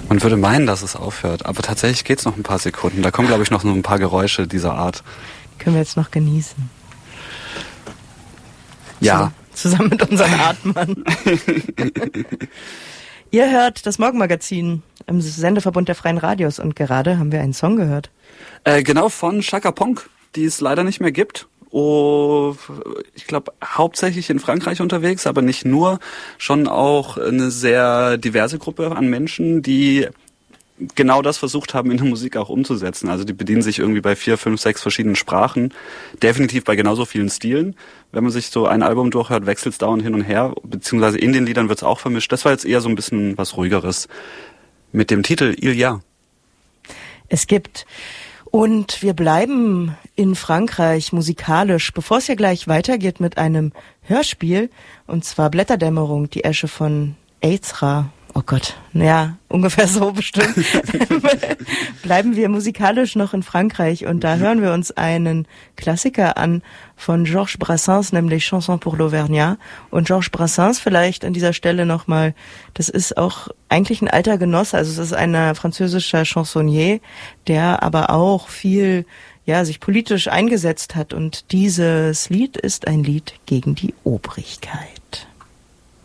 Man würde meinen, dass es aufhört, aber tatsächlich geht's noch ein paar Sekunden. Da kommen, glaube ich, noch so ein paar Geräusche dieser Art. Können wir jetzt noch genießen. Ja. Zusammen mit unserem Atmern. Ihr hört das Morgenmagazin im Sendeverbund der Freien Radios und gerade haben wir einen Song gehört. Genau, von Chaka Ponk, die es leider nicht mehr gibt. Oh, ich glaube, hauptsächlich in Frankreich unterwegs, aber nicht nur. Schon auch eine sehr diverse Gruppe an Menschen, die genau das versucht haben, in der Musik auch umzusetzen. Also die bedienen sich irgendwie bei 4, 5, 6 verschiedenen Sprachen. Definitiv bei genauso vielen Stilen. Wenn man sich so ein Album durchhört, wechselt es dauernd hin und her. Beziehungsweise in den Liedern wird es auch vermischt. Das war jetzt eher so ein bisschen was Ruhigeres. Mit dem Titel Il y a. Es gibt. Und wir bleiben in Frankreich musikalisch, bevor es ja gleich weitergeht mit einem Hörspiel, und zwar Blätterdämmerung, die Esche von Ezra. Oh Gott, ja, ungefähr so bestimmt. Bleiben wir musikalisch noch in Frankreich und da hören wir uns einen Klassiker an von Georges Brassens, nämlich Chanson pour l'Auvergnat. Und Georges Brassens vielleicht an dieser Stelle nochmal, das ist auch eigentlich ein alter Genosse, also es ist ein französischer Chansonnier, der aber auch viel, ja, sich politisch eingesetzt hat und dieses Lied ist ein Lied gegen die Obrigkeit.